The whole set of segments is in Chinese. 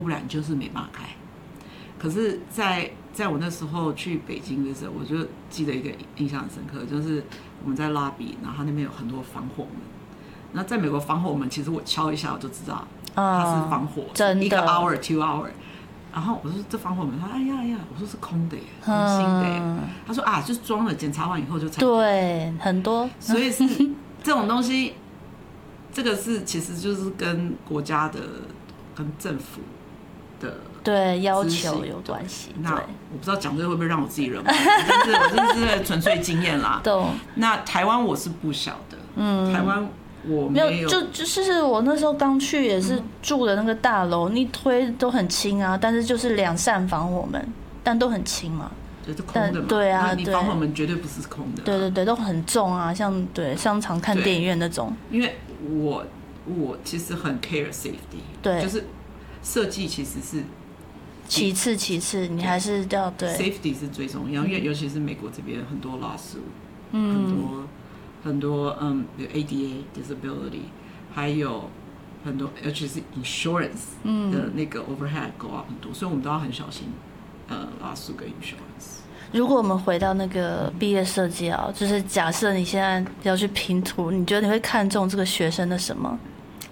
不然就是没办法开。可是在我那时候去北京的时候，我就记得一个印象很深刻，就是我们在 lobby， 然后它那边有很多防火门。那在美国防火门，其实我敲一下我就知道它是防火， 真的 1个 hour 2 hour。然后我说这防火门，他说哎呀呀，我说是空的耶，很新的耶。他说啊，就是装了，检查完以后就才对，很多， 所以是这种东西，这个是其实就是跟国家的、跟政府的对要求有关系。 那我不知道讲这个会不会让我自己人，但是我真是纯粹经验啦。 懂。 那台湾我是不晓得，台湾我没有， 就是我那时候刚去也是住的那个大楼，你推都很轻啊，但是就是2扇防火门，但都很轻嘛。 就是空的嘛， 对啊， 那你防火门绝对不是空的， 对对对，都很重啊，像对商场看电影院那种。 因为我其实很 care safety， 对， 就是设计其实是其次，你还是要对 safety 是最重要，因为尤其是美国这边很多 lawsuit，很多有 ADA disability， 还有很多尤其是 insurance 的那个 overhead go up 很多，所以我们都要很小心lawsuit 跟 insurance。 如果我们回到那个毕业设计啊，就是假设你现在要去拼图，你觉得你会看中这个学生的什么？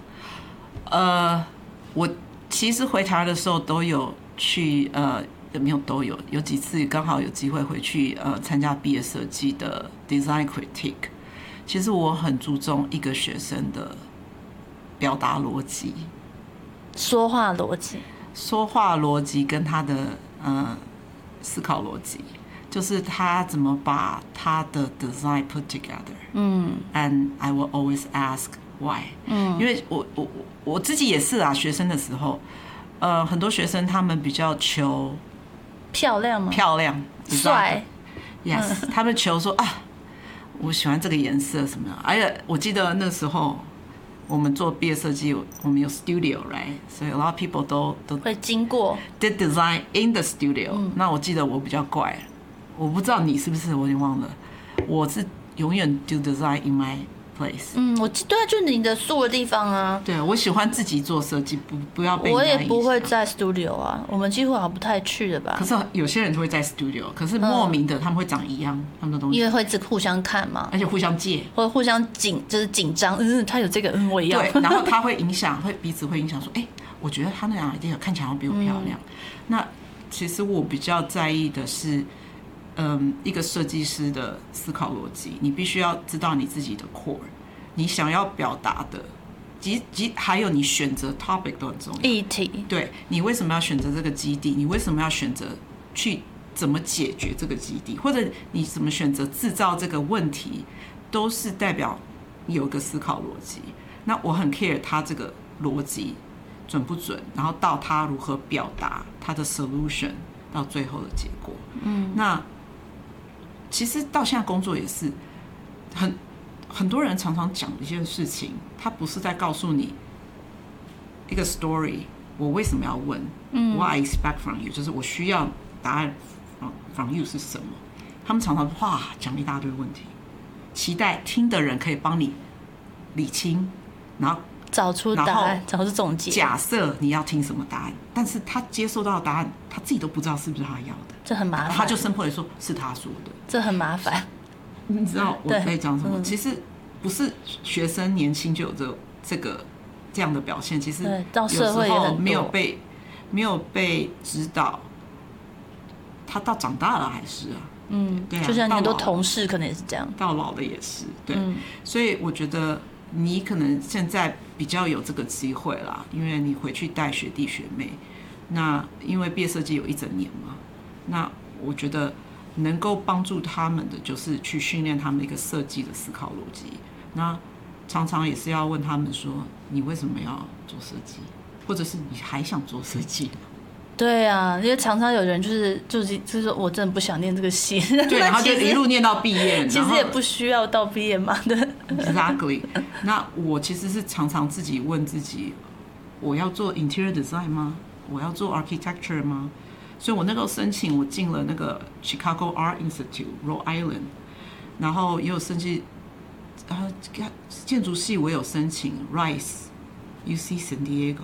我其实回台湾的时候都有去没有都有几次刚好有机会回去参加毕业设计的 design critique。其实我很注重一个学生的表达逻辑、 说话逻辑跟他的思考逻辑，就是他怎么把他的 design put together。And I will always ask why。因为我自己也是啊，学生的时候，很多学生他们比较求漂亮吗？ 漂亮、 帅。 Yes， 他们求说啊，我喜欢这个颜色什么的。而且我记得那时候我们做毕业设计，我们有 studio，right？ 所以 a lot of people 都会经过 did design in the studio。那我记得我比较怪，我不知道你是不是，我有点忘了。我是永远 do design in my place。 对啊，就你的住的地方啊。 对，我喜欢自己做设计，不要被人家影响。 我也不会在 studio 啊，我们几乎好像不太去的吧。 可是有些人就会在 studio， 可是莫名的他们会长一样，他们的东西， 因为会互相看嘛， 而且互相借， 或者互相就是紧张。他有这个，我也要。 对，然后他会影响，彼此会影响，说，我觉得他那样 idea 看起来好像比我漂亮。那其实我比较在意的是，一个设计师的思考逻辑，你必须要知道你自己的 core， 你想要表达的。还有你选择 topic 都很重要， 议题， 对，你为什么要选择这个基地？你为什么要选择去怎么解决这个基地？或者你怎么选择制造这个问题，都是代表有一个思考逻辑。那我很 care 他这个逻辑准不准，然后到他如何表达他的 solution 到最后的结果。那其实到现在工作也是很多人常常讲一件事情，他不是在告诉你一个 story， 我为什么要问，what I expect from you， 就是我需要答案 from you 是什么。他们常常讲一大堆问题，期待听的人可以帮你理清，然后找出答案，找出总结。 假设你要听什么答案，但是他接受到的答案，他自己都不知道是不是他要的， 这很麻烦。 他就生破脸说是他说的， 这很麻烦。 你知道我在讲什么？其实不是学生年轻就有这样的表现，其实到社会也很多没有被指导，他到长大了还是啊，对啊， 就像很多同事可能也是这样， 到老了也是，对，所以我觉得你可能现在比较有这个机会啦，因为你回去带学弟学妹，那因为毕业设计有1整年嘛，那我觉得能够帮助他们的就是去训练他们一个设计的思考逻辑。那常常也是要问他们说，你为什么要做设计，或者是你还想做设计？ 对啊，因为常常有人就是说我真的不想念这个系， 对，然后就一路念到毕业， 其实也不需要到毕业嘛的。 Exactly。那我其实是常常自己问自己，我要做 interior design 吗？我要做 architecture 吗？所以我那个申请，我进了那个 Chicago Art Institute，Rhode Island， 然后也有申请，建筑系我有申请 Rice，UC San Diego，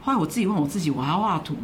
后来我自己问我自己，我还要画图